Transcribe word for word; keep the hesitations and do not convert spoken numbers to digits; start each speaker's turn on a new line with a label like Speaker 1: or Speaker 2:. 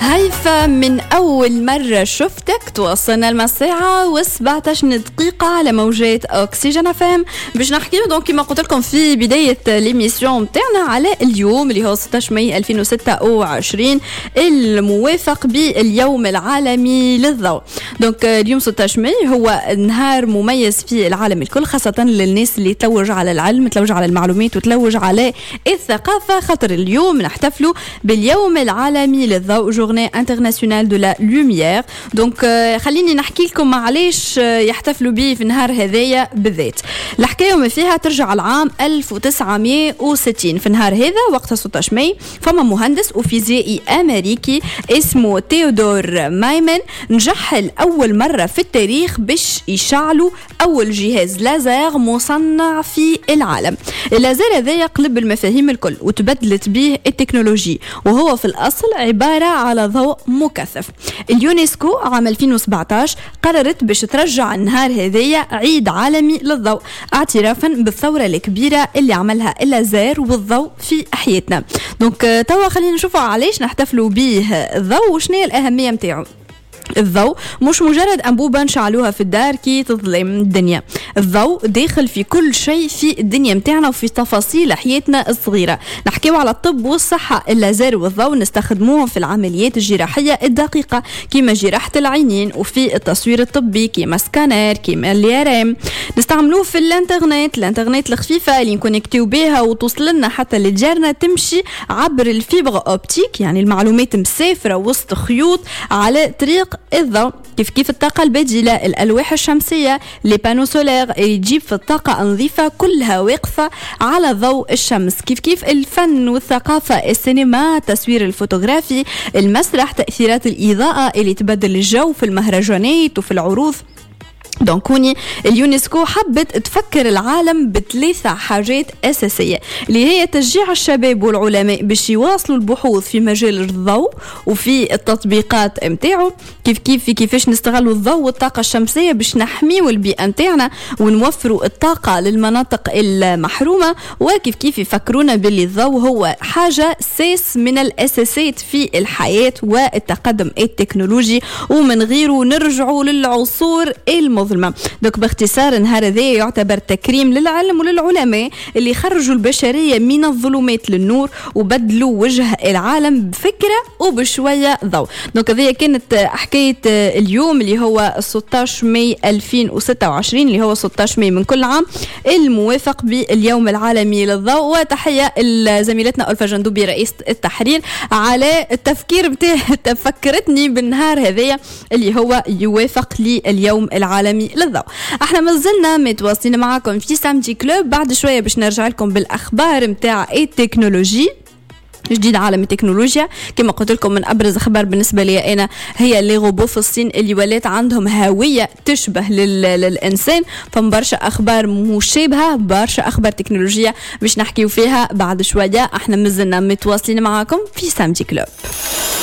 Speaker 1: هيفا من أول مرة شفتك توصلنا المساعة وسبعتاش دقيقة على موجات أكسجين أفهم باش نحكيو دونك كما قلت لكم في بداية ليميسيون متاعنا على اليوم اللي هو ستة ماي ألفين وستة وعشرين الموافق باليوم العالمي للضوء. دونك اليوم ستة ماي هو نهار مميز في العالم الكل، خاصة للناس اللي تلوج على العلم، تلوج على المعلومات وتلوج على الثقافة، خاطر اليوم نحتفلوا باليوم العالمي للضوء، جورني انترناسيونال دو لا لوميير. دونك خليني نحكي لكم علاش يحتفلوا به في النهار هذايا بالذات. الحكايه ما فيها ترجع العام ألف وتسعمائة وستين. في النهار هذا وقتها ستة ماي فما مهندس وفيزيائي امريكي اسمه تيودور مايمن نجح اول مره في التاريخ باش يشعلوا اول جهاز لازر مصنع في العالم. اللازر هذا يقلب المفاهيم الكل وتبدلت به التكنولوجي، وهو في الاصل عباره على ضوء مكثف. اليونسكو عام ألفين وسبعتاش قررت باش ترجع النهار هذايا عيد عالمي للضوء، اعترافا بالثوره الكبيره اللي عملها اللازر والضوء في حياتنا. دونك توا خلينا نشوفوا علاش نحتفلوا به الضوء وشنو هي الاهميه نتاعو. الضوء مش مجرد أنبوبة نشعلوها في الدار كي تظلم الدنيا، الضوء داخل في كل شيء في الدنيا متاعنا وفي تفاصيل حياتنا الصغيرة. نحكيو على الطب والصحة، اللازر والضوء نستخدموهم في العمليات الجراحية الدقيقة كيما جراحة العينين، وفي التصوير الطبي كيما سكانر كيما اليارام. نستعملوه في الانترنت، الانترنت الخفيفة اللي نكونكتيو بها وتوصل لنا حتى للجارنا تمشي عبر الفيبر أوبتيك، يعني المعلومات مسافرة وسط خيوط على طريق الضوء. كيف كيف الطاقة البديلة، الألواح الشمسية، لي بانو سولير اللي تجيب في الطاقة نظيفة كلها واقفة على ضوء الشمس. كيف كيف الفن والثقافة، السينما، التصوير الفوتوغرافي، المسرح، تأثيرات الإضاءة اللي تبدل الجو في المهرجانات وفي العروض. دونكوني اليونسكو حبت تفكر العالم بثلاثة حاجات أساسية اللي هي تشجيع الشباب والعلماء باش يواصلوا البحوث في مجال الضوء وفي التطبيقات متاعه، كيف كيف في كيفاش نستغلوا الضوء والطاقة الشمسية باش نحميوا البيئة متاعنا ونوفروا الطاقة للمناطق المحرومة، وكيف كيف يفكرونا باللي الضوء هو حاجة ساس من الأساسات في الحياة والتقدم التكنولوجي، ومن غيره نرجعوا للعصور المظلمة. دوك باختصار النهار هذا يعتبر تكريم للعلم وللعلماء اللي خرجوا البشرية من الظلمات للنور وبدلوا وجه العالم بفكرة وبشوية ضوء. دوك هذه كانت حكاية اليوم اللي هو ستة ماي ألفين وستة وعشرين اللي هو ستة ماي من كل عام الموافق باليوم العالمي للضوء. وتحية لزميلتنا ألفا جندوبي رئيسة التحرير على التفكير بتاع تفكرتني بالنهار هذا اللي هو يوافق لليوم العالمي للضوء. احنا مازلنا متواصلين معاكم في سامتي كلوب، بعد شويه باش نرجع لكم بالاخبار متاع التكنولوجي، جديد عالم التكنولوجيا. كما قلت لكم من ابرز اخبار بالنسبه لي انا هي لي روبو في الصين اللي ولات عندهم هويه تشبه لل... للانسان. فمبرشا اخبار مشابهه، برشا اخبار تكنولوجيه باش نحكيو فيها بعد شويه. احنا مازلنا متواصلين معاكم في سامتي كلوب.